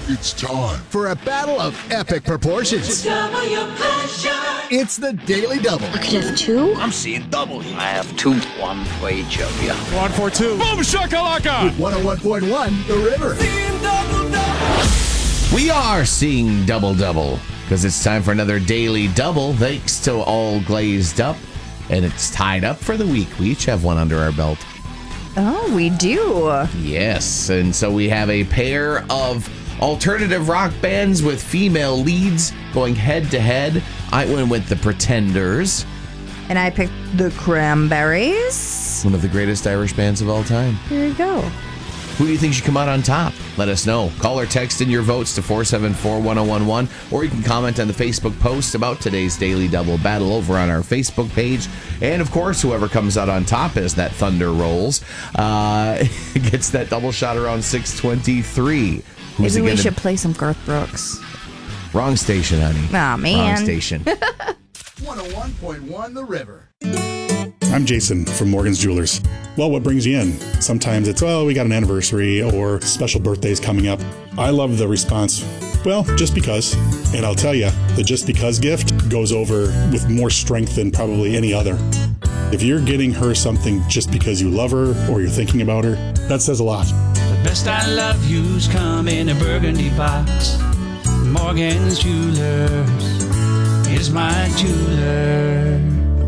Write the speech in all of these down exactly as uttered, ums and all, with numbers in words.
It's time for a battle of epic proportions. Discover your pleasure. It's the Daily Double. I could have two. I'm seeing double. I have two. One for each of you. One for two. Boom shakalaka! With one oh one point one, The River. Seeing double double. We are seeing double double because it's time for another Daily Double. Thanks to All Glazed Up. And it's tied up for the week. We each have one under our belt. Oh, we do. Yes, and so we have a pair of alternative rock bands with female leads going head to head. I went with the Pretenders. And I picked the Cranberries. One of the greatest Irish bands of all time. There you go. Who do you think should come out on top? Let us know. Call or text in your votes to four seven four, one oh one one, or you can comment on the Facebook post about today's Daily Double battle over on our Facebook page. And, of course, whoever comes out on top as that thunder rolls uh, gets that double shot around six twenty-three. Who's Maybe we gonna... should play some Garth Brooks. Wrong station, honey. Aw, man. Wrong station. one oh one point one, The River. I'm Jason from Morgan's Jewelers. Well, what brings you in? Sometimes it's, well, we got an anniversary or special birthdays coming up. I love the response, well, just because. And I'll tell you, the just because gift goes over with more strength than probably any other. If you're getting her something just because you love her or you're thinking about her, that says a lot. The best I love you's come in a burgundy box. Morgan's Jewelers is my jeweler.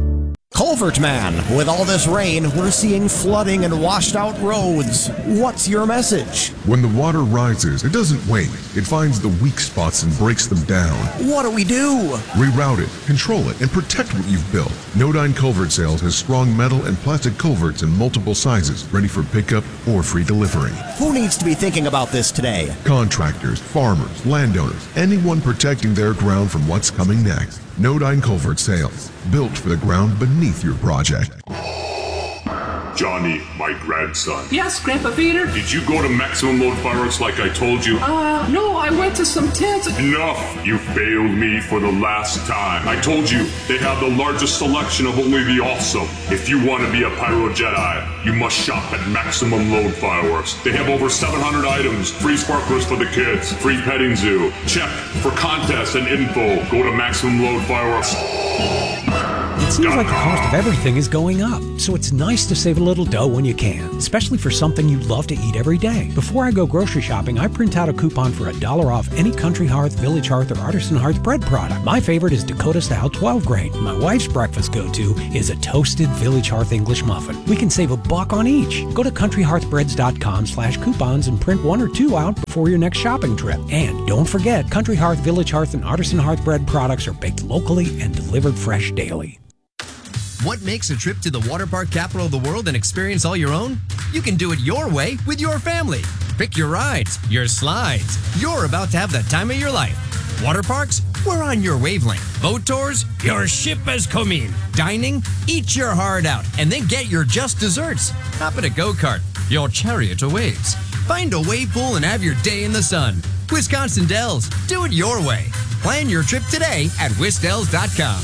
Culvert Man, with all this rain, we're seeing flooding and washed out roads. What's your message? When the water rises, it doesn't wait. It finds the weak spots and breaks them down. What do we do? Reroute it, control it, and protect what you've built. Nodine Culvert Sales has strong metal and plastic culverts in multiple sizes, ready for pickup or free delivery. Who needs to be thinking about this today? Contractors, farmers, landowners, anyone protecting their ground from what's coming next. Nodine Culvert Sales, built for the ground beneath your project. Johnny, my grandson. Yes, Grandpa Peter? Did you go to Maximum Load Fireworks like I told you? Uh, no, I went to some tents. Enough! You failed me for the last time. I told you, they have the largest selection of only the awesome. If you want to be a Pyro Jedi, you must shop at Maximum Load Fireworks. They have over seven hundred items, free sparklers for the kids, free petting zoo. Check for contests and info. Go to Maximum Load Fireworks. It seems like the cost of everything is going up, so it's nice to save a little dough when you can, especially for something you love to eat every day. Before I go grocery shopping, I print out a coupon for a dollar off any Country Hearth, Village Hearth, or Artisan Hearth bread product. My favorite is Dakota Style twelve grain. My wife's breakfast go-to is a toasted Village Hearth English muffin. We can save a buck on each. Go to country hearth breads dot com slash coupons and print one or two out before your next shopping trip. And don't forget, Country Hearth, Village Hearth, and Artisan Hearth bread products are baked locally and delivered fresh daily. What makes a trip to the water park capital of the world an experience all your own? You can do it your way with your family. Pick your rides, your slides. You're about to have the time of your life. Water parks? We're on your wavelength. Boat tours? Your ship has come in. Dining? Eat your heart out and then get your just desserts. Hop in a go-kart. Your chariot awaits. Find a wave pool and have your day in the sun. Wisconsin Dells. Do it your way. Plan your trip today at wisdells dot com.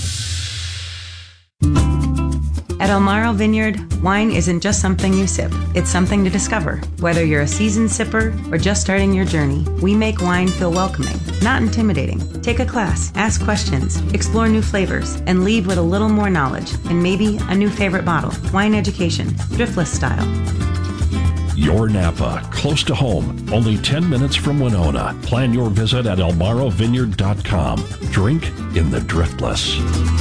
At Elmaro Vineyard, wine isn't just something you sip. It's something to discover. Whether you're a seasoned sipper or just starting your journey, we make wine feel welcoming, not intimidating. Take a class, ask questions, explore new flavors, and leave with a little more knowledge and maybe a new favorite bottle. Wine education, Driftless style. Your Napa, close to home, only ten minutes from Winona. Plan your visit at elmaro vineyard dot com. Drink in the Driftless.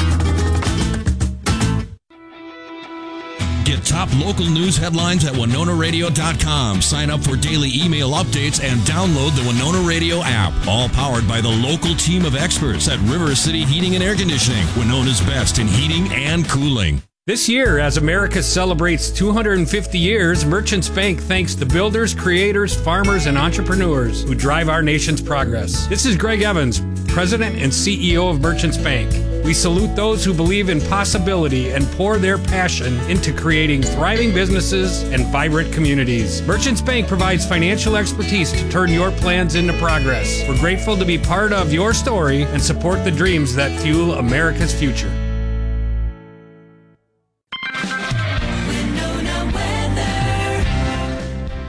Get top local news headlines at winona radio dot com. Sign up for daily email updates and download the Winona Radio app. All powered by the local team of experts at River City Heating and Air Conditioning, Winona's best in heating and cooling. This year, as America celebrates two hundred fifty years, Merchants Bank thanks the builders, creators, farmers, and entrepreneurs who drive our nation's progress. This is Greg Evans, President and C E O of Merchants Bank. We salute those who believe in possibility and pour their passion into creating thriving businesses and vibrant communities. Merchants Bank provides financial expertise to turn your plans into progress. We're grateful to be part of your story and support the dreams that fuel America's future.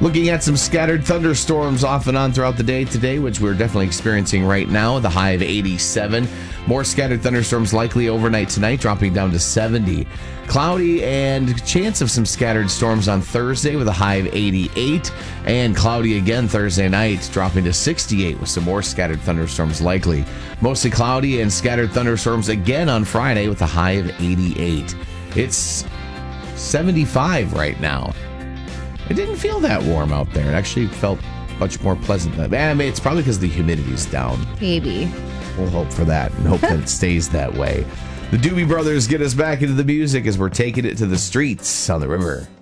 Looking at some scattered thunderstorms off and on throughout the day today, which we're definitely experiencing right now, the high of eighty-seven. More scattered thunderstorms likely overnight tonight, dropping down to seventy. Cloudy and chance of some scattered storms on Thursday with a high of eighty-eight. And cloudy again Thursday night, dropping to sixty-eight with some more scattered thunderstorms likely. Mostly cloudy and scattered thunderstorms again on Friday with a high of eighty-eight. It's seventy-five right now. It didn't feel that warm out there. It actually felt much more pleasant. I mean, it's probably because the humidity's down. Maybe. We'll hope for that and hope that it stays that way. The Doobie Brothers get us back into the music as we're taking it to the streets on the river.